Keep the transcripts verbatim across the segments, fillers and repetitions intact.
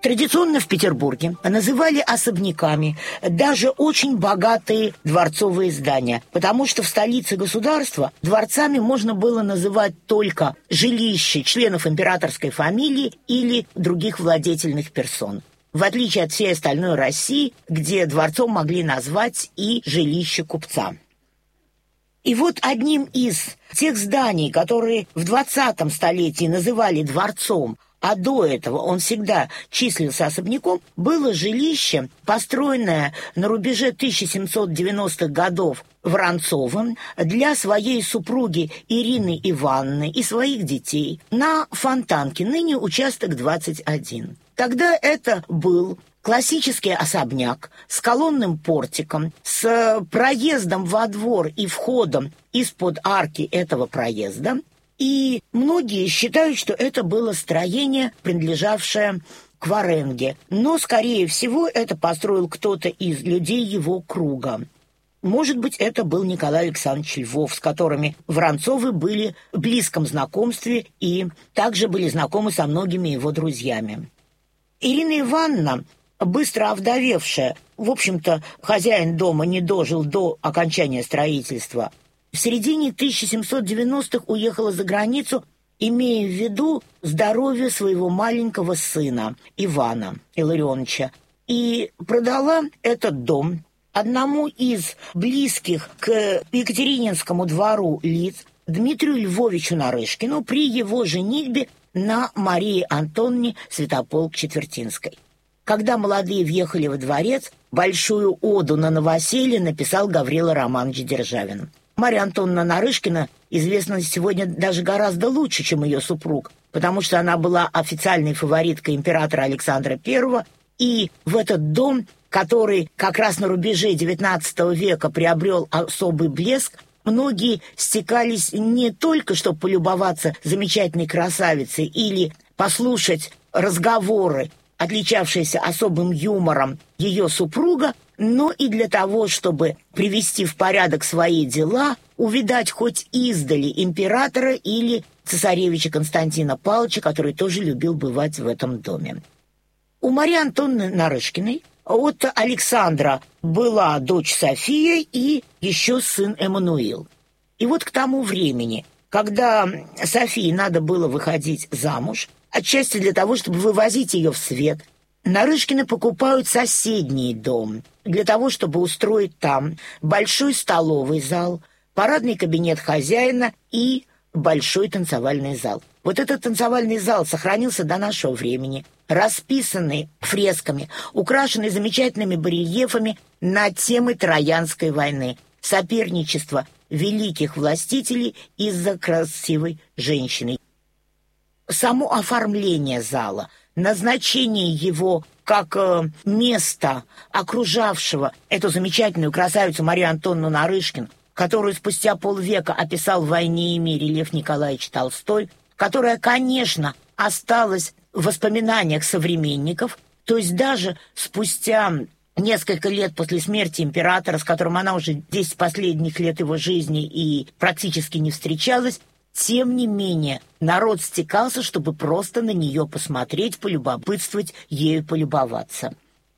Традиционно в Петербурге называли особняками даже очень богатые дворцовые здания, потому что в столице государства дворцами можно было называть только жилища членов императорской фамилии или других владетельных персон, в отличие от всей остальной России, где дворцом могли назвать и жилище купца. И вот одним из тех зданий, которые в двадцатом столетии называли дворцом, а до этого он всегда числился особняком, было жилище, построенное на рубеже тысяча семьсот девяностых годов Воронцовым для своей супруги Ирины Ивановны и своих детей на Фонтанке, ныне участок двадцать один. Тогда это был классический особняк с колонным портиком, с проездом во двор и входом из-под арки этого проезда. И многие считают, что это было строение, принадлежавшее к Варенге. Но, скорее всего, это построил кто-то из людей его круга. Может быть, это был Николай Александрович Львов, с которыми Воронцовы были в близком знакомстве и также были знакомы со многими его друзьями. Ирина Ивановна, быстро овдовевшая, в общем-то, хозяин дома не дожил до окончания строительства, в середине тысяча семьсот девяностых уехала за границу, имея в виду здоровье своего маленького сына Ивана Илларионовича, и продала этот дом одному из близких к Екатерининскому двору лиц, Дмитрию Львовичу Нарышкину, при его женитьбе на Марии Антоновне Святополк-Четвертинской. Когда молодые въехали во дворец, большую оду на новоселье написал Гаврила Романович Державин. Мария Антоновна Нарышкина известна сегодня даже гораздо лучше, чем ее супруг, потому что она была официальной фавориткой императора Александра Первого, и в этот дом, который как раз на рубеже девятнадцатого века приобрел особый блеск, многие стекались не только, чтобы полюбоваться замечательной красавицей или послушать разговоры, отличавшиеся особым юмором ее супруга, но и для того, чтобы привести в порядок свои дела, увидать хоть издали императора или цесаревича Константина Павловича, который тоже любил бывать в этом доме. У Марии Антоновны Нарышкиной от Александра была дочь София и еще сын Эммануил. И вот к тому времени, когда Софии надо было выходить замуж, отчасти для того, чтобы вывозить ее в свет, Нарышкины покупают соседний дом для того, чтобы устроить там большой столовый зал, парадный кабинет хозяина и большой танцевальный зал. Вот этот танцевальный зал сохранился до нашего времени, расписанный фресками, украшенный замечательными барельефами на темы Троянской войны, соперничество великих властителей из-за красивой женщины. Само оформление зала, назначение его как э, место, окружавшего эту замечательную красавицу Марию Антоновну Нарышкину, которую спустя полвека описал в «Войне и мире» Лев Николаевич Толстой, которая, конечно, осталась в воспоминаниях современников, то есть даже спустя несколько лет после смерти императора, с которым она уже десять последних лет его жизни и практически не встречалась, тем не менее, народ стекался, чтобы просто на нее посмотреть, полюбопытствовать, ею полюбоваться.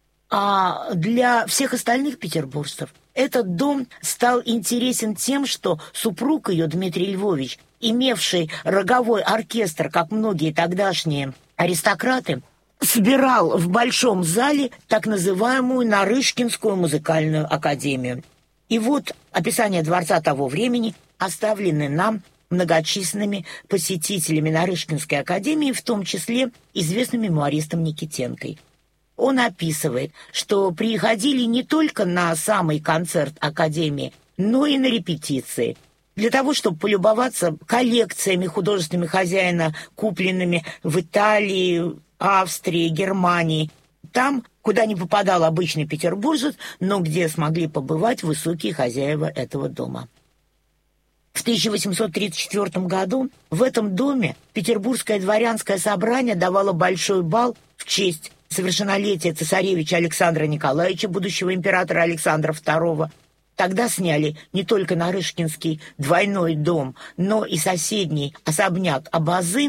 А для всех остальных петербуржцев этот дом стал интересен тем, что супруг ее, Дмитрий Львович, имевший роговой оркестр, как многие тогдашние аристократы, собирал в большом зале так называемую Нарышкинскую музыкальную академию. И вот описание дворца того времени оставлены нам многочисленными посетителями Нарышкинской академии, в том числе известным мемуаристом Никитенкой. Он описывает, что приходили не только на самый концерт академии, но и на репетиции, для того, чтобы полюбоваться коллекциями художественными хозяина, купленными в Италии, Австрии, Германии, там, куда не попадал обычный петербуржец, но где смогли побывать высокие хозяева этого дома. В тысяча восемьсот тридцать четвёртом году в этом доме Петербургское дворянское собрание давало большой бал в честь совершеннолетия цесаревича Александра Николаевича, будущего императора Александра Второго. Тогда сняли не только Нарышкинский двойной дом, но и соседний особняк Абазы.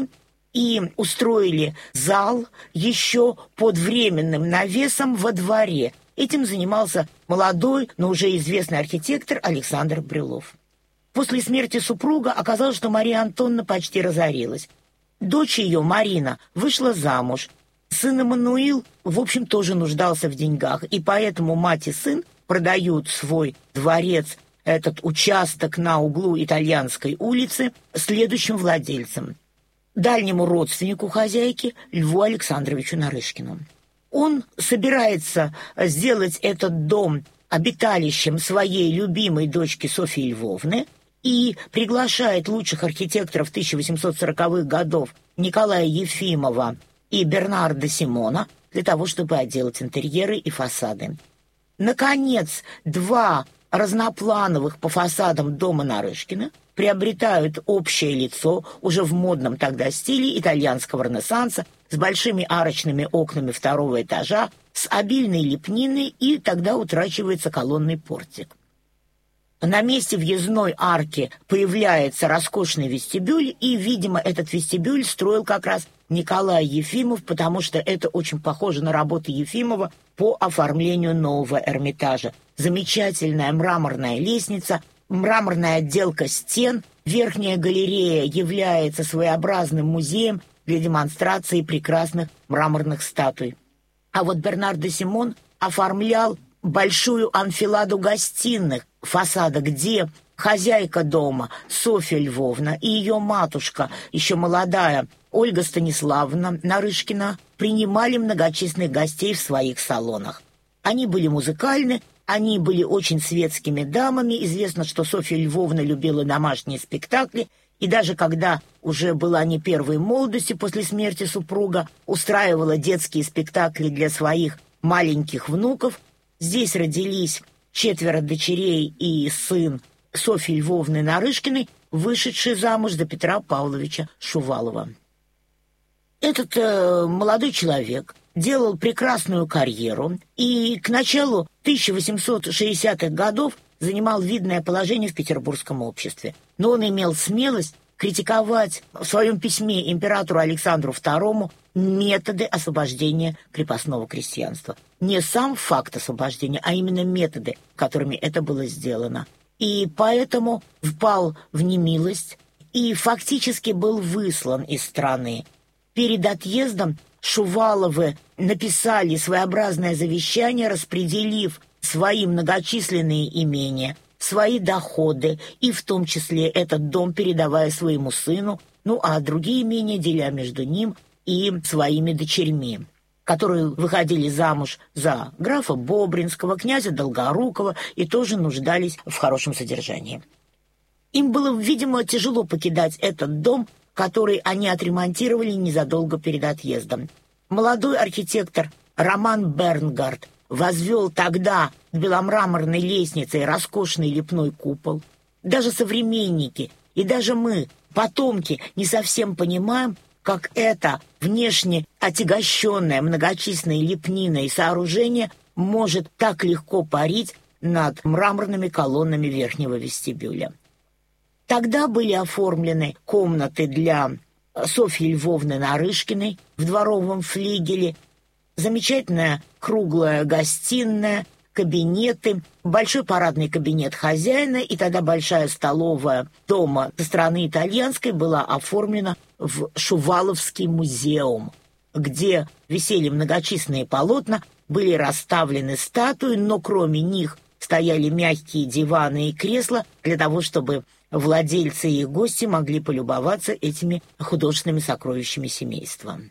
и устроили зал еще под временным навесом во дворе. Этим занимался молодой, но уже известный архитектор Александр Брюллов. После смерти супруга оказалось, что Мария Антоновна почти разорилась. Дочь ее, Марина, вышла замуж. Сын Эммануил, в общем, тоже нуждался в деньгах, и поэтому мать и сын продают свой дворец, этот участок на углу Итальянской улицы, следующим владельцам. Дальнему родственнику хозяйки Льву Александровичу Нарышкину. Он собирается сделать этот дом обиталищем своей любимой дочки Софьи Львовны и приглашает лучших архитекторов тысяча восемьсот сороковых годов Николая Ефимова и Бернарда Симона для того, чтобы отделать интерьеры и фасады. Наконец, два разноплановых по фасадам дома Нарышкина приобретают общее лицо уже в модном тогда стиле итальянского ренессанса с большими арочными окнами второго этажа, с обильной лепниной, и тогда утрачивается колонный портик. На месте въездной арки появляется роскошный вестибюль, и, видимо, этот вестибюль строил как раз Николай Ефимов, потому что это очень похоже на работы Ефимова по оформлению нового Эрмитажа. Замечательная мраморная лестница, мраморная отделка стен, верхняя галерея является своеобразным музеем для демонстрации прекрасных мраморных статуй. А вот Бернардо Симон оформлял большую анфиладу гостиных фасада, где хозяйка дома Софья Львовна и ее матушка, еще молодая Ольга Станиславовна Нарышкина, принимали многочисленных гостей в своих салонах. Они были музыкальны, они были очень светскими дамами. Известно, что Софья Львовна любила домашние спектакли, и даже когда уже была не первой молодости после смерти супруга, устраивала детские спектакли для своих маленьких внуков. Здесь родились четверо дочерей и сын Софьи Львовны Нарышкиной, вышедший замуж за Петра Павловича Шувалова. Этот э, молодой человек делал прекрасную карьеру и к началу тысяча восемьсот шестидесятых годов занимал видное положение в петербургском обществе. Но он имел смелость критиковать в своем письме императору Александру второму методы освобождения крепостного крестьянства. Не сам факт освобождения, а именно методы, которыми это было сделано. И поэтому впал в немилость и фактически был выслан из страны. Перед отъездом Шуваловы написали своеобразное завещание, распределив свои многочисленные имения, свои доходы, и в том числе этот дом передавая своему сыну, ну а другие имения деля между ним и своими дочерьми, которые выходили замуж за графа Бобринского, князя Долгорукова и тоже нуждались в хорошем содержании. Им было, видимо, тяжело покидать этот дом, который они отремонтировали незадолго перед отъездом. Молодой архитектор Роман Бернгард возвел тогда с беломраморной лестницей роскошный лепной купол. Даже современники и даже мы, потомки, не совсем понимаем, как это внешне отягощенное многочисленной лепниной сооружение может так легко парить над мраморными колоннами верхнего вестибюля. Тогда были оформлены комнаты для Софьи Львовны Нарышкиной в дворовом флигеле, замечательная круглая гостиная, кабинеты, большой парадный кабинет хозяина, и тогда большая столовая дома со стороны итальянской была оформлена в Шуваловский музеум, где висели многочисленные полотна, были расставлены статуи, но кроме них стояли мягкие диваны и кресла для того, чтобы владельцы и их гости могли полюбоваться этими художественными сокровищами семейства.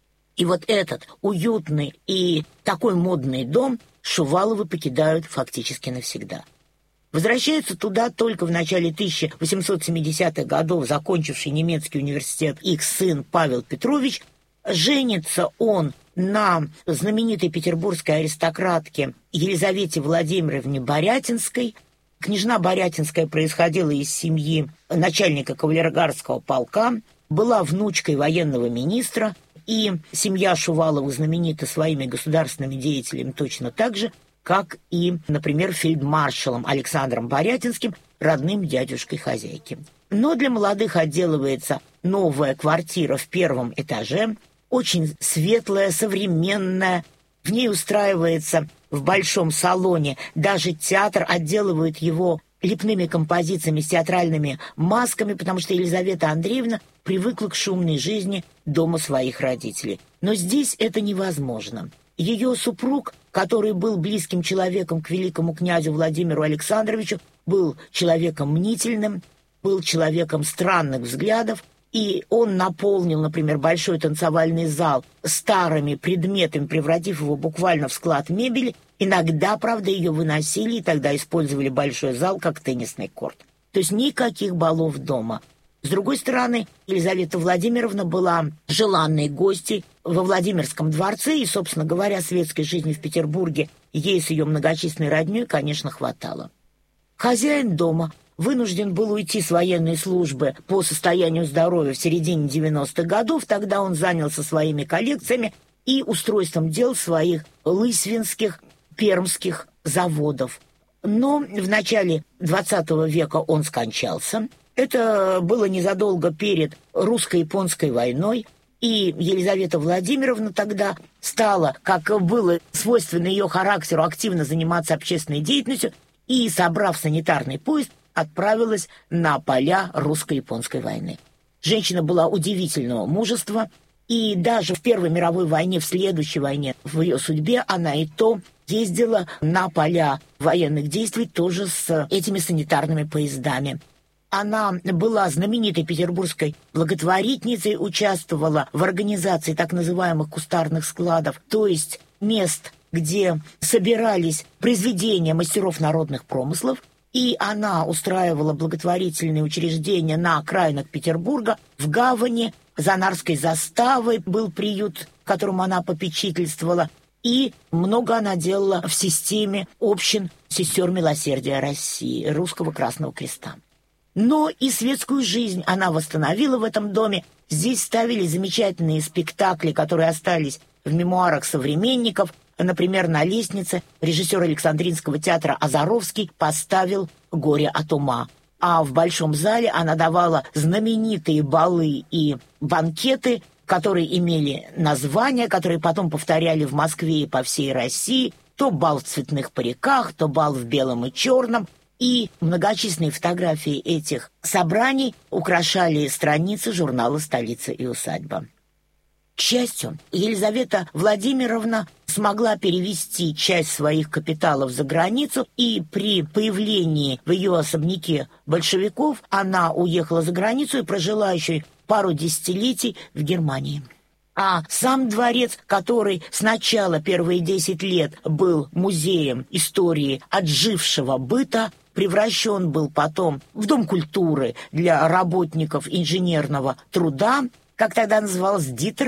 И вот этот уютный и такой модный дом Шуваловы покидают фактически навсегда. Возвращаются туда только в начале тысяча восемьсот семидесятых годов закончивший немецкий университет их сын Павел Петрович. Женится он на знаменитой петербургской аристократке Елизавете Владимировне Борятинской. Княжна Борятинская происходила из семьи начальника кавалергардского полка, была внучкой военного министра, и семья Шуваловых знаменита своими государственными деятелями точно так же, как и, например, фельдмаршалом Александром Борятинским, родным дядюшкой хозяйки. Но для молодых отделывается новая квартира в первом этаже, очень светлая, современная. В ней устраивается в большом салоне даже театр, отделывают его лепными композициями с театральными масками, потому что Елизавета Андреевна привыкла к шумной жизни дома своих родителей. Но здесь это невозможно. Ее супруг, который был близким человеком к великому князю Владимиру Александровичу, был человеком мнительным, был человеком странных взглядов, и он наполнил, например, большой танцевальный зал старыми предметами, превратив его буквально в склад мебели. Иногда, правда, ее выносили, и тогда использовали большой зал как теннисный корт. То есть никаких балов дома. С другой стороны, Елизавета Владимировна была желанной гостьей во Владимирском дворце, и, собственно говоря, светской жизни в Петербурге ей с ее многочисленной родней, конечно, хватало. Хозяин дома вынужден был уйти с военной службы по состоянию здоровья в середине девяностых годов. Тогда он занялся своими коллекциями и устройством дел своих лысвинских, пермских заводов. Но в начале двадцатого века он скончался. Это было незадолго перед русско-японской войной, и Елизавета Владимировна тогда стала, как было свойственно ее характеру, активно заниматься общественной деятельностью, и, собрав санитарный поезд, отправилась на поля русско-японской войны. Женщина была удивительного мужества, и даже в Первой мировой войне, в следующей войне, в ее судьбе она и то ездила на поля военных действий тоже с этими санитарными поездами. Она была знаменитой петербургской благотворительницей, участвовала в организации так называемых кустарных складов, то есть мест, где собирались произведения мастеров народных промыслов, и она устраивала благотворительные учреждения на окраинах Петербурга. В гавани за Нарской заставой был приют, которому она попечительствовала, и много она делала в системе общин сестер милосердия России, Русского Красного Креста. Но и светскую жизнь она восстановила в этом доме. Здесь ставили замечательные спектакли, которые остались в мемуарах современников. Например, на лестнице режиссер Александринского театра Азаровский поставил «Горе от ума». А в Большом зале она давала знаменитые балы и банкеты, которые имели названия, которые потом повторяли в Москве и по всей России. То бал в цветных париках, то бал в белом и черном. И многочисленные фотографии этих собраний украшали страницы журнала «Столица и усадьба». К счастью, Елизавета Владимировна смогла перевести часть своих капиталов за границу, и при появлении в ее особняке большевиков она уехала за границу и прожила еще пару десятилетий в Германии. А сам дворец, который сначала первые десять лет был музеем истории отжившего быта, превращен был потом в дом культуры для работников инженерного труда, как тогда назывался Дитер.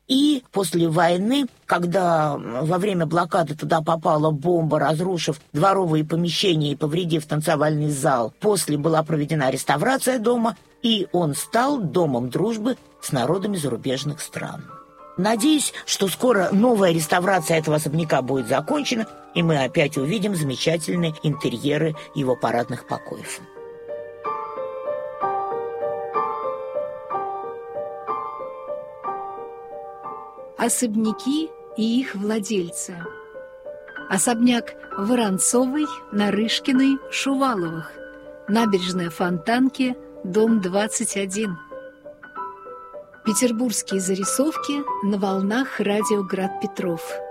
И после войны, когда во время блокады туда попала бомба, разрушив дворовые помещения и повредив танцевальный зал, после была проведена реставрация дома, и он стал домом дружбы с народами зарубежных стран. Надеюсь, что скоро новая реставрация этого особняка будет закончена, и мы опять увидим замечательные интерьеры его парадных покоев. Особняки и их владельцы. Особняк Воронцовой, Нарышкиной, Шуваловых. Набережная Фонтанки, дом двадцать один. Петербургские зарисовки на волнах радио «Град Петров».